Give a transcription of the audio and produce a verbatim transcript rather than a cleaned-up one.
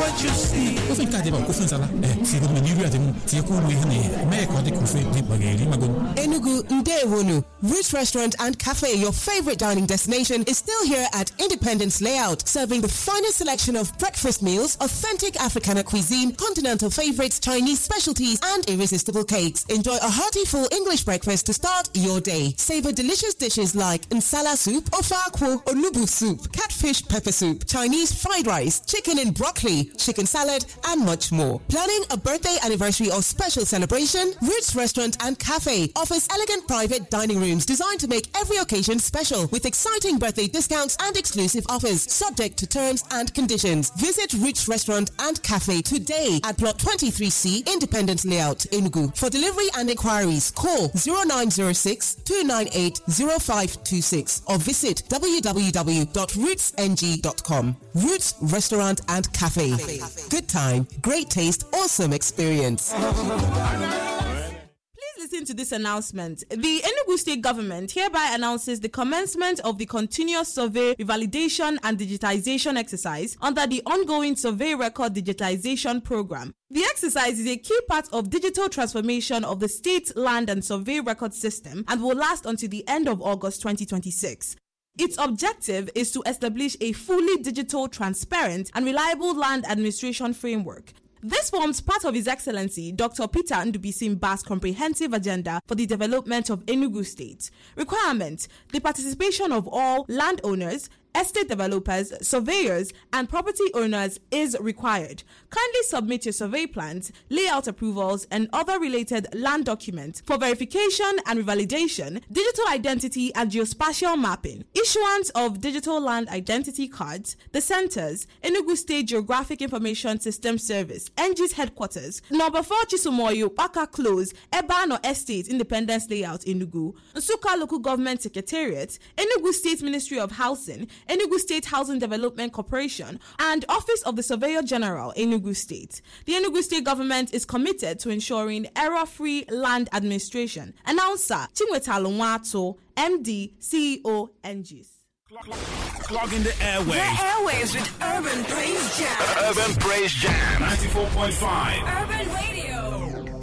what you see. Kofin ka deba kofin sala. Eh, si go meniru adem, ti ko ru hne. Me ko de kofi de bageli magon. Enugu Ndewonu, Roots Restaurant and Cafe, your favorite dining destination, is still here at Independence Layout, serving the finest selection of breakfast meals, authentic Africana cuisine, continental favorites, Chinese specialties, and irresistible cakes. Enjoy a hearty full English breakfast to start your day. Savor delicious dishes like nsala soup, ofakwo, onubu soup, catfish pepper soup, Chinese fried rice, chicken and broccoli, chicken salad, and much more. Planning a birthday, anniversary, or special celebration? Roots Restaurant and Cafe offers elegant private dining rooms designed to make every occasion special, with exciting birthday discounts and exclusive offers, subject to terms and conditions. Visit Roots Restaurant and Cafe today at Block twenty-three C, Independence Layout, Enugu. For delivery and inquiries, call zero nine zero six, two nine eight, zero five two six or visit w w w dot roots n g dot com. Roots Restaurant and Cafe. Good time, great taste, awesome experience. Listen to this announcement. The Enugu State Government hereby announces the commencement of the continuous survey, revalidation and digitization exercise under the ongoing Survey Record Digitization Program. The exercise is a key part of digital transformation of the state land and survey record system and will last until the end of August twenty twenty-six. Its objective is to establish a fully digital, transparent, and reliable land administration framework. This forms part of His Excellency Doctor Peter Ndubisi Mba's comprehensive agenda for the development of Enugu State. Requirement: the participation of all landowners, estate developers, surveyors, and property owners is required. Kindly submit your survey plans, layout approvals, and other related land documents for verification and revalidation, digital identity and geospatial mapping, issuance of digital land identity cards, the centers, Enugu State Geographic Information System Service, N G's headquarters, number four Chisumoyo, Paka Close, Ebano Estate, Independence Layout, Enugu, Nsukka Local Government Secretariat, Enugu State Ministry of Housing, Enugu State Housing Development Corporation, and Office of the Surveyor General, Enugu State. The Enugu State Government is committed to ensuring error-free land administration. Announcer Chinwetalu Nwato, M D, C E O, N G S. Clogging the airwaves. The airwaves with Urban Praise Jam. Urban Praise Jam. ninety-four point five. Urban Radio.